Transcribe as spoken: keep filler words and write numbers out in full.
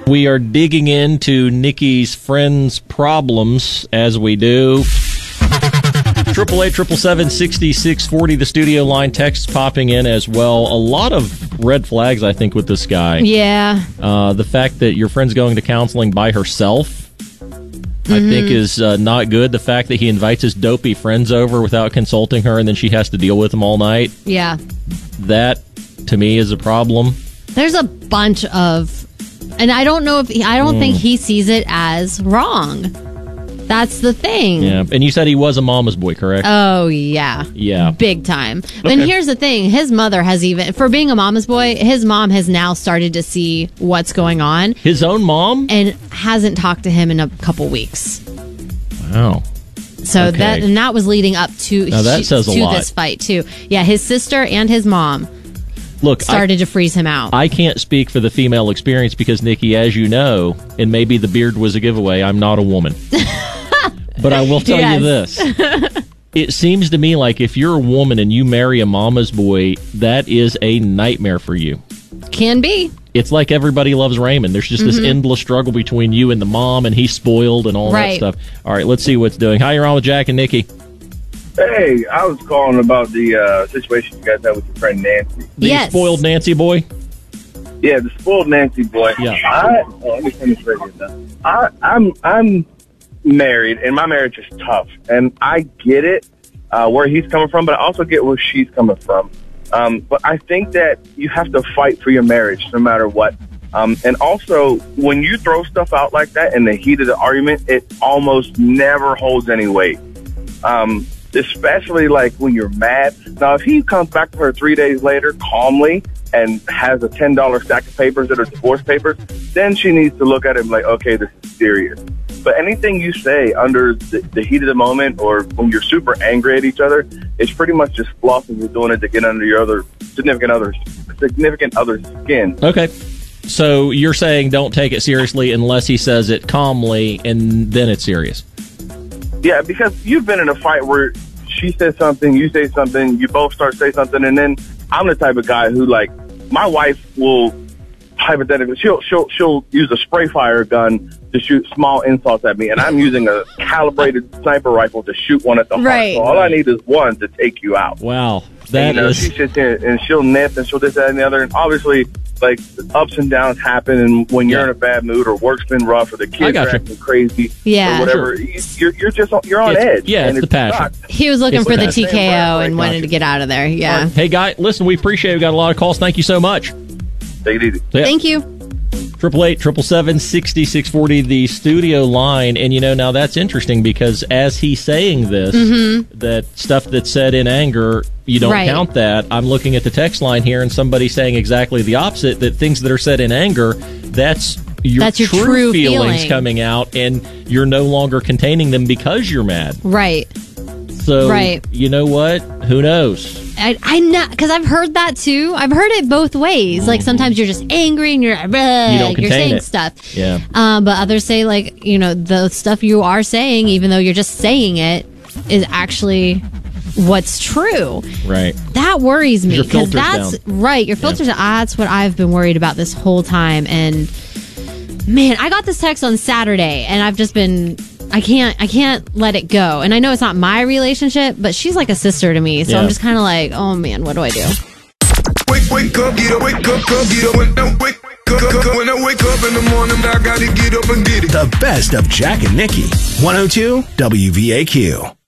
We are digging into Nikki's friends' problems, as we do. Triple eight triple seven sixty six forty. The studio line texts popping in as well. A lot of red flags, I think, with this guy. Yeah. Uh, the fact that your friend's going to counseling by herself, mm-hmm. I think, is uh, not good. The fact that he invites his dopey friends over without consulting her, and then she has to deal with them all night. Yeah. That, to me, is a problem. There's a bunch of, and I don't know if he, I don't mm. think he sees it as wrong. That's the thing. Yeah, and you said he was a mama's boy, correct? Oh, yeah. Yeah. Big time. Okay. And here's the thing. His mother has even, for being a mama's boy, his mom has now started to see what's going on. His own mom? And hasn't talked to him in a couple weeks. Wow. So okay. that, and that was leading up to, now that she, says a to lot. this fight, too. Yeah, his sister and his mom Look, started I, to freeze him out. I can't speak for the female experience because, Nikki, as you know, and maybe the beard was a giveaway, I'm not a woman. But I will tell yes. you this. It seems to me like if you're a woman and you marry a mama's boy, that is a nightmare for you. Can be. It's like Everybody Loves Raymond. There's just mm-hmm. this endless struggle between you and the mom, and he's spoiled and all right. that stuff. All right, let's see what's doing. Hi, you're on with Jack and Nikki. Hey, I was calling about the uh, situation you guys had with your friend Nancy. The yes. spoiled Nancy boy? Yeah, the spoiled Nancy boy. Yeah. I, oh, let me finish radio now. I, I'm, I'm married, and my marriage is tough, and I get it uh, where he's coming from, but I also get where she's coming from. Um, but I think that you have to fight for your marriage no matter what. Um, and also, when you throw stuff out like that in the heat of the argument, it almost never holds any weight. Um, especially like when you're mad. Now, if he comes back to her three days later calmly and has a ten dollar stack of papers that are divorce papers, then she needs to look at him like, okay, this is serious. But anything you say under the, the heat of the moment or when you're super angry at each other, it's pretty much just fluff and you're doing it to get under your other significant other's significant other's skin. Okay. So you're saying don't take it seriously unless he says it calmly and then it's serious. Yeah, because you've been in a fight where she says something, you say something, you both start saying something, and then I'm the type of guy who, like, my wife will hypothetically, she'll she'll she'll use a spray fire gun to shoot small insults at me, and I'm using a calibrated sniper rifle to shoot one at the right. heart. So all I need is one to take you out. Wow, that and, you know, is. She sits here and she'll nip and she'll this, that, and the other, and obviously, like, ups and downs happen, and when you're yeah. in a bad mood or work's been rough or the kids are acting crazy yeah. or whatever, you're you're just you're on it's, edge. Yeah, and it's, it's the passion. sucks. He was looking it's for the, the T K O and right, wanted to get out of there. Yeah. Right. Hey, guy, listen, we appreciate it. We got a lot of calls. Thank you so much. Take it easy. Yeah. Thank you. Triple eight triple seven sixty six forty, the studio line, and you know now that's interesting because as he's saying this, mm-hmm. that stuff that's said in anger, you don't right. count that. I'm looking at the text line here, and somebody saying exactly the opposite. That things that are said in anger, that's your, that's your true, true feelings feeling. coming out, and you're no longer containing them because you're mad. Right. So right. you know what? Who knows? I, I know, because I've heard that too. I've heard it both ways. Like sometimes you're just angry and you're you don't you're saying it. stuff. Yeah. Um, but others say like you know the stuff you are saying, even though you're just saying it, is actually what's true. Right. That worries me because that's down. right. Your filters. Yeah. That's what I've been worried about this whole time. And man, I got this text on Saturday, and I've just been. I can't I can't let it go. And I know it's not my relationship, but she's like a sister to me. So yeah. I'm just kind of like, oh man, what do I do? Wake, wake up, get up, wake up, up, get up, when I wake up, when I wake up in the morning, I gotta get up and get it. The best of Jack and Nikki. one oh two W V A Q.